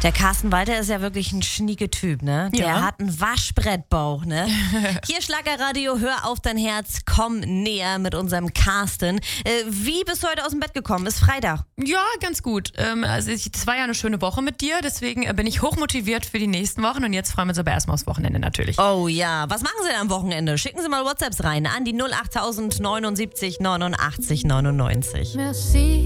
Der Carsten Walter ist ja wirklich ein schnieke Typ, ne? Der Ja. hat einen Waschbrettbauch, ne? Hier Schlagerradio, hör auf dein Herz, komm näher mit unserem Carsten. Wie bist du heute aus dem Bett gekommen? Ist Freitag. Ja, ganz gut. Das war ja eine schöne Woche mit dir, deswegen bin ich hochmotiviert für die nächsten Wochen und jetzt freuen wir uns aber erstmal aufs Wochenende natürlich. Oh ja, was machen Sie denn am Wochenende? Schicken Sie mal WhatsApps rein an die 08000 79 89 99. Merci.